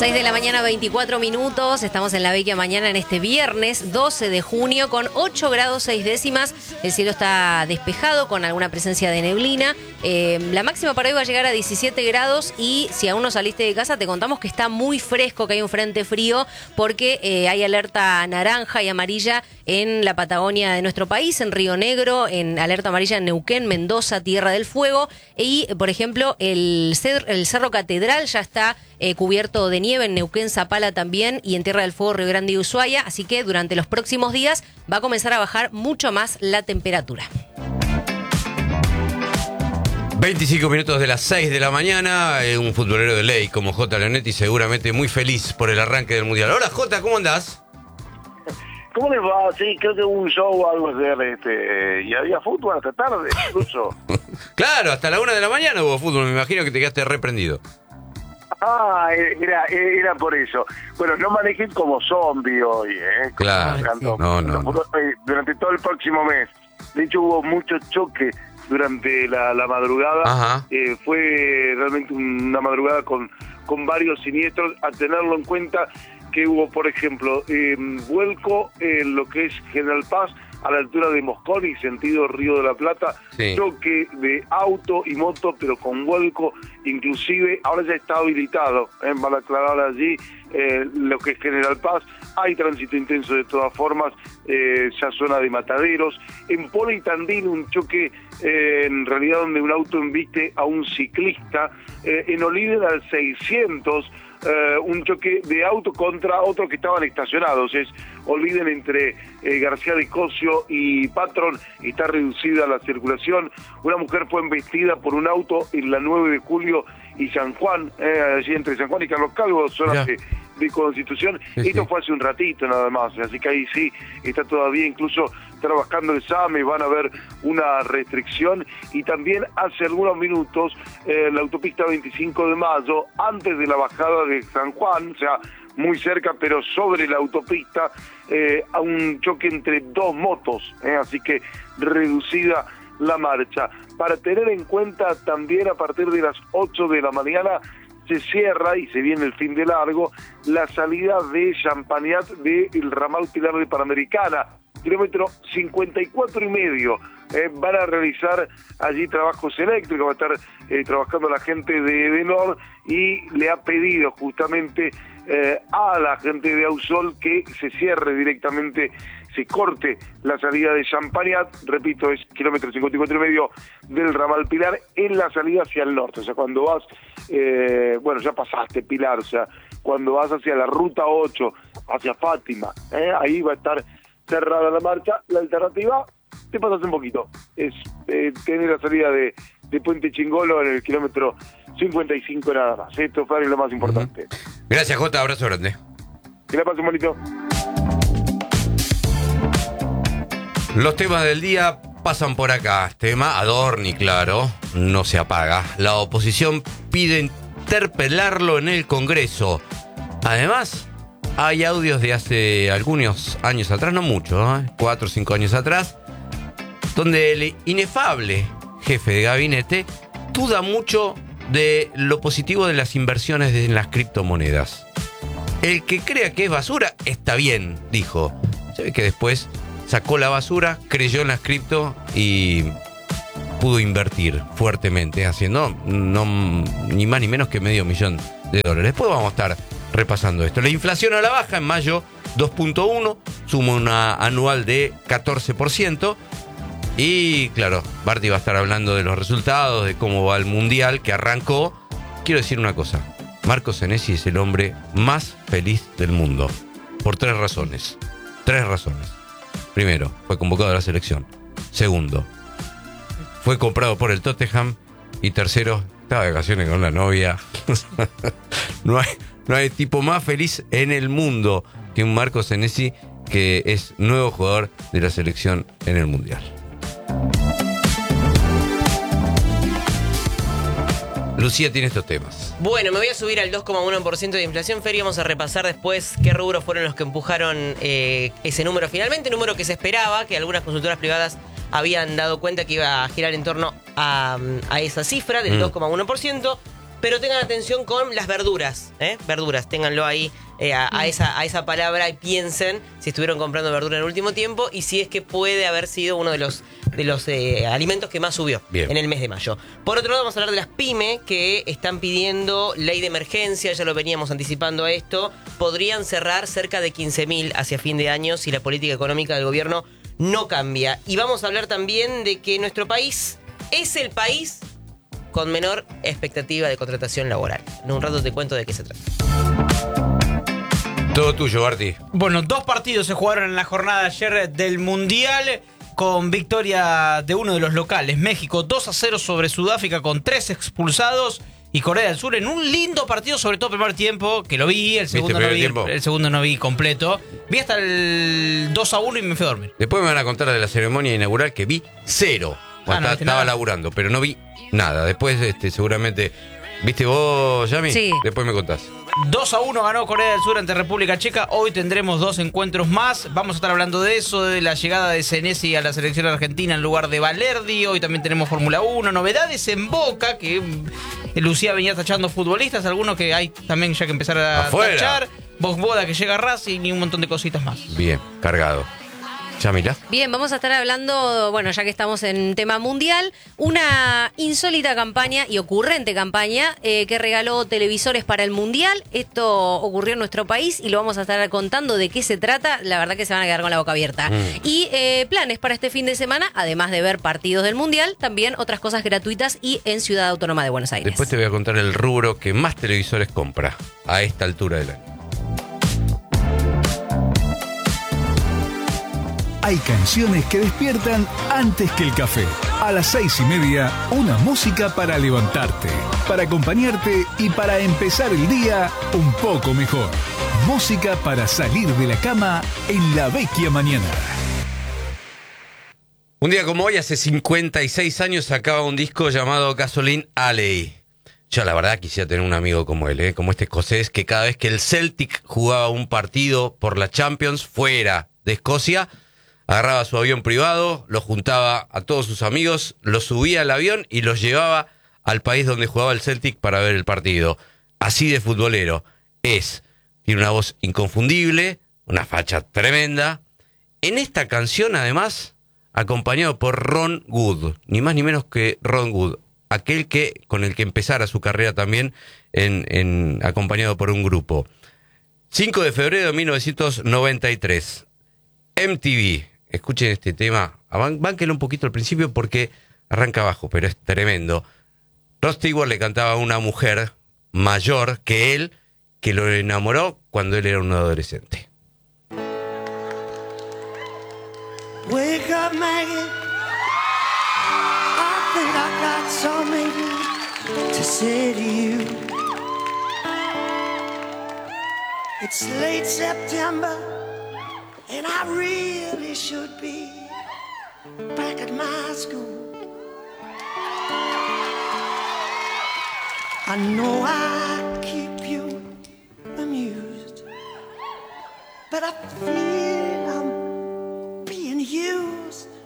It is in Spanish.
6 de la mañana, 24 minutos. Estamos en La Vecchia Mañana en este viernes 12 de junio con 8 grados 6 décimas. El cielo está despejado con alguna presencia de neblina. La máxima para hoy va a llegar a 17 grados y si aún no saliste de casa te contamos que está muy fresco, que hay un frente frío porque hay alerta naranja y amarilla en la Patagonia de nuestro país, en Río Negro, en alerta amarilla en Neuquén, Mendoza, Tierra del Fuego y, por ejemplo, el Cerro Catedral ya está cubierto de nieve en Neuquén, Zapala también y en Tierra del Fuego, Río Grande y Ushuaia, así que durante los próximos días va a comenzar a bajar mucho más la temperatura. 25 minutos de las 6 de la mañana, un futbolero de ley como J. Leonetti seguramente muy feliz por el arranque del Mundial. Hola J, ¿cómo andás? ¿Cómo les va? Sí, creo que hubo un show o algo ayer, y había fútbol hasta tarde, incluso. Claro, hasta la 1 de la mañana hubo fútbol, me imagino que te quedaste reprendido. Ah, era por eso. Bueno, no manejen como zombie hoy, Claro, sí. No. Durante todo el próximo mes. De hecho, hubo mucho choque durante la madrugada. Ajá. Fue realmente una madrugada con varios siniestros, a tenerlo en cuenta que hubo, por ejemplo, vuelco en lo que es General Paz, a la altura de Mosconi, sentido Río de la Plata, sí. Choque de auto y moto, pero con vuelco, inclusive, ahora ya está habilitado, van a aclarar allí lo que es General Paz, hay tránsito intenso de todas formas, ya zona de Mataderos, en Polo y Tandil un choque, en realidad donde un auto embiste a un ciclista, en Olivera al 600, un choque de auto contra otros que estaban estacionados. Olviden entre García de Cosio y Patrón, está reducida la circulación. Una mujer fue embestida por un auto en la 9 de julio y San Juan, allí entre San Juan y Carlos Calvo, zona de Constitución. Sí, Esto sí. fue hace un ratito nada más, así que ahí sí está todavía incluso trabajando el SAME, van a ver una restricción. Y también hace algunos minutos la autopista 25 de Mayo, antes de la bajada de San Juan, o sea, muy cerca, pero sobre la autopista, a un choque entre dos motos, así que reducida la marcha. Para tener en cuenta también a partir de las 8 de la mañana se cierra y se viene el fin de largo la salida de Champagnat del ramal Pilar de Panamericana, kilómetro 54 y medio. Van a realizar allí trabajos eléctricos, va a estar trabajando la gente de Edenor y le ha pedido justamente a la gente de Ausol que se cierre directamente, se corte la salida de Champagnat, repito, es kilómetro 54 y medio del ramal Pilar en la salida hacia el norte, o sea, cuando vas, ya pasaste Pilar, o sea, cuando vas hacia la ruta 8, hacia Fátima, ahí va a estar cerrada la marcha. La alternativa, te pasas un poquito, es tener la salida de Puente Chingolo en el kilómetro 55 nada más. Esto fue lo más importante. Gracias J, abrazo grande. Que la pasen bonito. Los temas del día pasan por acá. Tema Adorni, claro, no se apaga. La oposición pide interpelarlo en el Congreso. Además, hay audios de hace algunos años atrás, no mucho, 4 o 5 años atrás, donde el inefable jefe de gabinete duda mucho de lo positivo de las inversiones en las criptomonedas. El que crea que es basura está bien, dijo. Se ve que después sacó la basura, creyó en las cripto y pudo invertir fuertemente, haciendo ni más ni menos que $500,000. Después vamos a estar repasando esto. La inflación a la baja en mayo 2.1, suma una anual de 14%. Y claro, Barty va a estar hablando de los resultados, de cómo va el Mundial que arrancó. Quiero decir una cosa, Marco Senesi es el hombre más feliz del mundo, por 3 razones. 3 razones. Primero, fue convocado a la selección. Segundo, fue comprado por el Tottenham. Y tercero, estaba de vacaciones con la novia. No hay tipo más feliz en el mundo que un Marco Senesi, que es nuevo jugador de la selección en el Mundial. Lucía tiene estos temas. Bueno, me voy a subir al 2,1% de inflación, Fer, y vamos a repasar después qué rubros fueron los que empujaron ese número finalmente, número que se esperaba, que algunas consultoras privadas habían dado cuenta que iba a girar en torno a esa cifra del 2,1%. pero tengan atención con las verduras, verduras, ténganlo ahí a esa palabra y piensen si estuvieron comprando verdura en el último tiempo y si es que puede haber sido uno de los alimentos que más subió en el mes de mayo. Por otro lado, vamos a hablar de las pymes que están pidiendo ley de emergencia, ya lo veníamos anticipando a esto, podrían cerrar cerca de 15.000 hacia fin de año si la política económica del gobierno no cambia. Y vamos a hablar también de que nuestro país es el país con menor expectativa de contratación laboral. En un rato te cuento de qué se trata. Todo tuyo, Barty. Bueno, 2 partidos se jugaron en la jornada de ayer del Mundial con victoria de uno de los locales, México 2-0 sobre Sudáfrica con 3 expulsados y Corea del Sur en un lindo partido, sobre todo el primer tiempo, que lo vi, el segundo no vi completo. Vi hasta el 2-1 y me fui a dormir. Después me van a contar de la ceremonia inaugural que vi 0. Estaba laburando, pero no vi nada. Después seguramente... ¿Viste vos, Yami? Sí. Después me contás. 2-1 ganó Corea del Sur ante República Checa. Hoy tendremos 2 encuentros más. Vamos a estar hablando de eso, de la llegada de Senesi a la selección argentina en lugar de Valerdi. Hoy también tenemos Fórmula 1. Novedades en Boca, que Lucía venía tachando futbolistas. Algunos que hay también ya que empezar a tachar. Boda que llega a Racing y un montón de cositas más. Bien, cargado. Yamila. Bien, vamos a estar hablando, bueno, ya que estamos en tema mundial, una insólita campaña y ocurrente campaña que regaló televisores para el mundial. Esto ocurrió en nuestro país y lo vamos a estar contando de qué se trata. La verdad que se van a quedar con la boca abierta. Y planes para este fin de semana, además de ver partidos del mundial, también otras cosas gratuitas y en Ciudad Autónoma de Buenos Aires. Después te voy a contar el rubro que más televisores compra a esta altura del año. Hay canciones que despiertan antes que el café. A las 6:30, una música para levantarte, para acompañarte y para empezar el día un poco mejor. Música para salir de la cama en la vecchia mañana. Un día como hoy, hace 56 años, sacaba un disco llamado Gasoline Alley. Yo la verdad quisiera tener un amigo como él, como este escocés, que cada vez que el Celtic jugaba un partido por la Champions fuera de Escocia, agarraba su avión privado, lo juntaba a todos sus amigos, los subía al avión y los llevaba al país donde jugaba el Celtic para ver el partido. Así de futbolero es. Tiene una voz inconfundible, una facha tremenda. En esta canción, además, acompañado por Ron Wood, ni más ni menos que Ron Wood, aquel que con el que empezara su carrera también acompañado por un grupo. 5 de febrero de 1993. MTV. Escuchen este tema, bánquenlo un poquito al principio porque arranca abajo, pero es tremendo. Rod Stewart le cantaba a una mujer mayor que él, que lo enamoró cuando él era un adolescente. Wake up, Maggie. I think I got something to say to you. It's late September. And I really should be back at my school. I know I keep you amused, but I feel